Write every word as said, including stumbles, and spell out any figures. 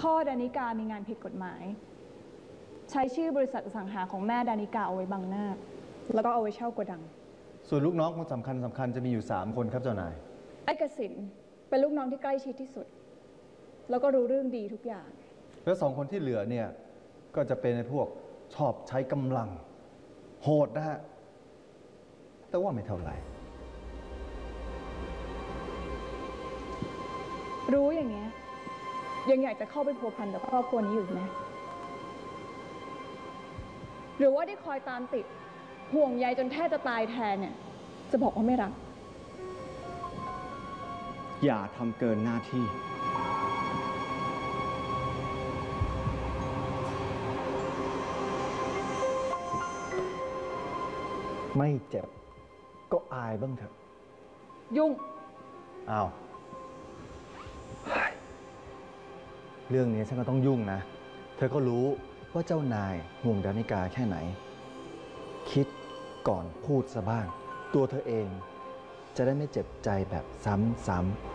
พ่อดานิกามีงานผิดกฎหมายใช้ชื่อบริษัทอสังหาของแม่ดานิกาเอาไว้บังหน้าแล้วก็เอาไว้เช่าโกดังส่วนลูกน้องคนสำคัญสำคัญจะมีอยู่สามคนครับเจ้านายไอ้กสินเป็นลูกน้องที่ใกล้ชิดที่สุดแล้วก็รู้เรื่องดีทุกอย่างแล้วสองคนที่เหลือเนี่ยก็จะเป็นในพวกชอบใช้กำลังโหดนะฮะแต่ว่าไม่เท่าไหร่รู้อย่างเงี้ยยังอยากจะเข้าไปพัวพันกับครอบครัวนี้อยู่ไหมหรือว่าที่คอยตามติดห่วงใยจนแทบจะตายแทนเนี่ยจะบอกว่าไม่รักอย่าทำเกินหน้าที่ไม่เจ็บก็อายบ้างเถอะยุ่งอ้าวเรื่องนี้ฉันก็ต้องยุ่งนะเธอก็รู้ว่าเจ้านายห่วงดานิกาแค่ไหนคิดก่อนพูดซะบ้างตัวเธอเองจะได้ไม่เจ็บใจแบบซ้ำๆ